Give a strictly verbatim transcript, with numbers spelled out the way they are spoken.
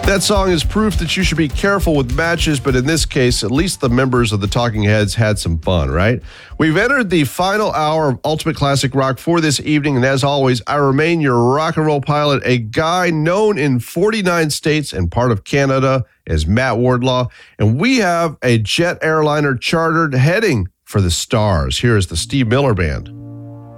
That song is proof that you should be careful with matches, but in this case, at least the members of the Talking Heads had some fun, right? We've entered the final hour of Ultimate Classic Rock for this evening, and as always, I remain your rock and roll pilot, a guy known in forty-nine states and part of Canada as Matt Wardlaw, and we have a jet airliner chartered heading for the stars. Here is the Steve Miller Band.